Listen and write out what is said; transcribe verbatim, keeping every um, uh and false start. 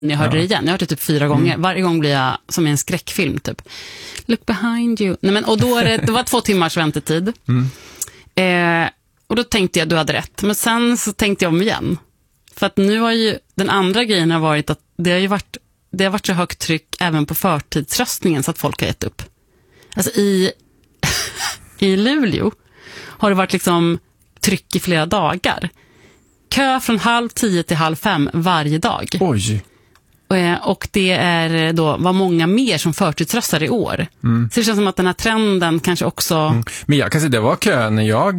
Jag hörde ja. det igen. Jag hörde det typ fyra gånger. Mm. Varje gång blir jag som i en skräckfilm typ. Look behind you. Nej, men, och då är det, det var två timmars väntetid. Mm. Eh, och då tänkte jag, du hade rätt. Men sen så tänkte jag om igen. För att nu har ju den andra grejen har varit att det har ju varit, det har varit så högt tryck även på förtidsröstningen så att folk har gett upp. Alltså i, i Luleå har det varit liksom tryck i flera dagar. Kö från halv tio till halv fem varje dag. Oj. Och det är då var många mer som förtidsröstar i år. Mm. Så det känns som att den här trenden kanske också... Mm. Men jag kan säga, det var kö när jag